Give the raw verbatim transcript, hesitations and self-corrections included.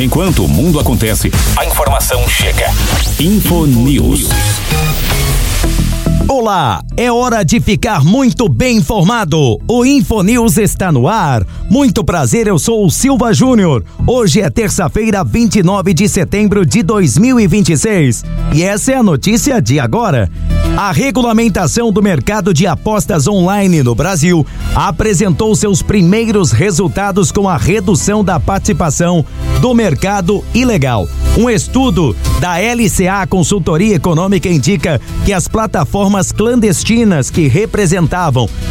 Enquanto o mundo acontece, a informação chega. Info News. Olá, é hora de ficar muito bem informado. O Info News está no ar. Muito prazer, eu sou o Silva Júnior. Hoje é terça-feira, vinte e nove de setembro de dois mil e vinte e seis. E essa é a notícia de agora. A regulamentação do mercado de apostas online no Brasil apresentou seus primeiros resultados com a redução da participação do mercado ilegal. Um estudo da L C A Consultoria Econômica indica que as plataformas clandestinas que representavam